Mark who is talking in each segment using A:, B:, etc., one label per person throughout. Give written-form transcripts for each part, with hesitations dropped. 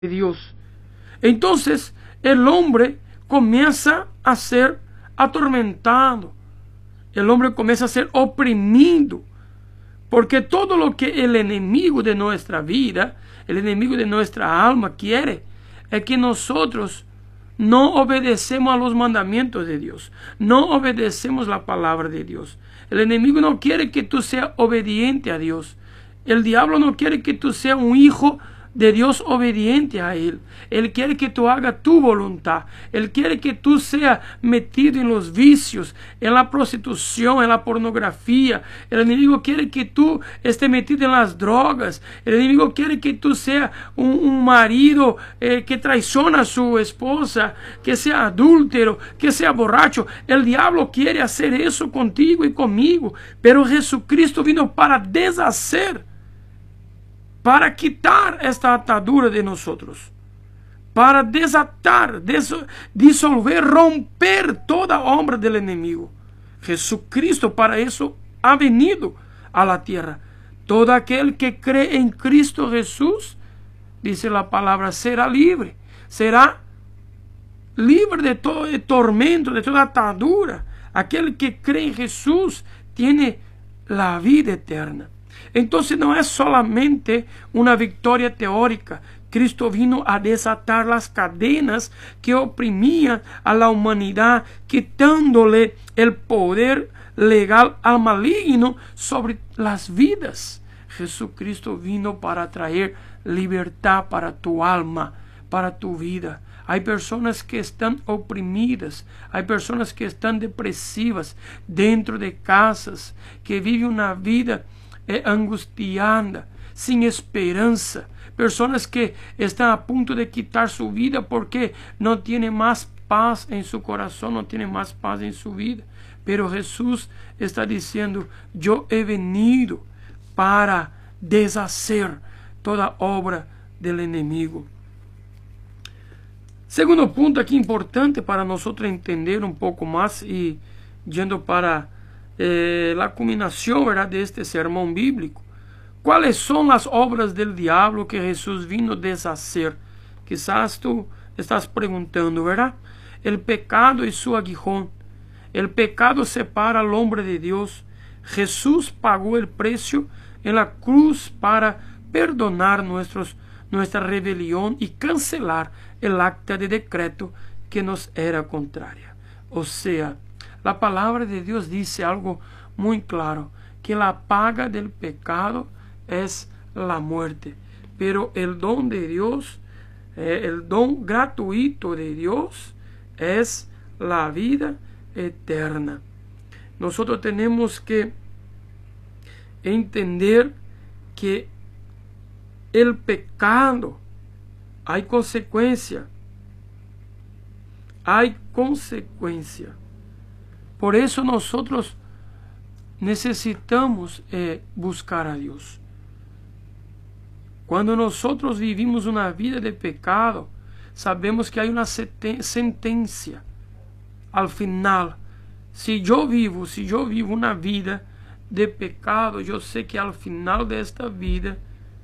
A: de Dios. Entonces el hombre comienza a ser atormentado, el hombre comienza a ser oprimido, porque todo lo que el enemigo de nuestra vida, el enemigo de nuestra alma quiere, es que nosotros no obedecemos a los mandamientos de Dios, no obedecemos la palabra de Dios. El enemigo no quiere que tú seas obediente a Dios. El diablo no quiere que tú seas un hijo de Dios obediente a Él. Él quiere que tú hagas tu voluntad. Él quiere que tú seas metido en los vicios, en la prostitución, en la pornografía. El enemigo quiere que tú estés metido en las drogas. El enemigo quiere que tú seas un marido que traiciona a su esposa, que sea adúltero, que sea borracho. El diablo quiere hacer eso contigo y conmigo, pero Jesucristo vino para deshacer, para quitar esta atadura de nosotros, para desatar, disolver, romper toda obra del enemigo. Jesucristo para eso ha venido a la tierra. Todo aquel que cree en Cristo Jesús, dice la palabra, será libre de todo tormento, de toda atadura. Aquel que cree en Jesús tiene la vida eterna. Entonces no es solamente una victoria teórica. Cristo vino a desatar las cadenas que oprimían a la humanidad, quitándole el poder legal al maligno sobre las vidas. Jesucristo vino para traer libertad para tu alma, para tu vida. Hay personas que están oprimidas, hay personas que están depresivas dentro de casas, que viven una vida angustiada, sin esperanza, personas que están a punto de quitar su vida porque no tienen más paz en su corazón, no tienen más paz en su vida. Pero Jesús está diciendo: yo he venido para deshacer toda obra del enemigo. Segundo punto aquí importante para nosotros entender un poco más y yendo para la culminación, ¿verdad?, de este sermón bíblico. ¿Cuáles son las obras del diablo que Jesús vino a deshacer? Quizás tú estás preguntando, ¿verdad? El pecado y su aguijón. El pecado separa al hombre de Dios. Jesús pagó el precio en la cruz para perdonar nuestra rebelión y cancelar el acta de decreto que nos era contraria. O sea, la palabra de Dios dice algo muy claro, que la paga del pecado es la muerte, pero el don de Dios, el don gratuito de Dios es la vida eterna. Nosotros tenemos que entender que el pecado hay consecuencia. Hay consecuencia. Por eso nosotros necesitamos buscar a Dios. Cuando nosotros vivimos una vida de pecado, sabemos que hay una sentencia al final. Si yo vivo una vida de pecado, yo sé que al final de esta vida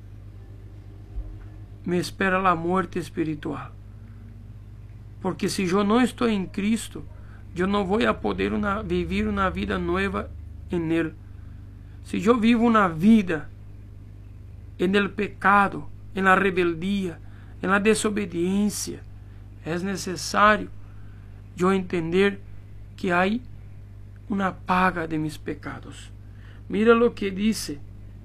A: me espera la muerte espiritual. Porque si yo no estoy en Cristo, yo no voy a poder vivir una vida nueva en Él. Si yo vivo una vida en el pecado, en la rebeldía, en la desobediencia, es necesario yo entender que hay una paga de mis pecados. Mira lo que dice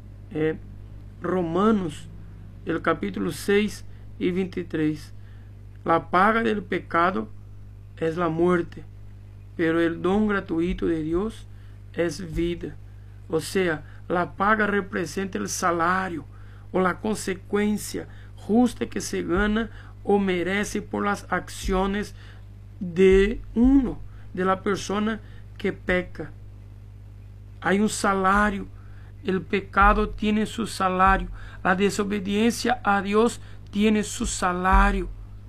A: Romanos, el capítulo 6 y 23. La paga del pecado es la muerte, pero el don gratuito de Dios es vida. O sea, la paga representa el salario o la consecuencia justa que se gana o merece por las acciones de la persona que peca. Hay un salario. El pecado tiene su salario. La desobediencia a Dios tiene su salario.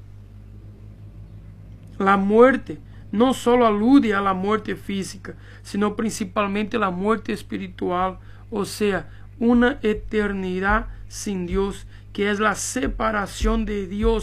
A: La muerte no solo alude a la muerte física, sino principalmente a la muerte espiritual, o sea, una eternidad sin Dios que es la separación de Dios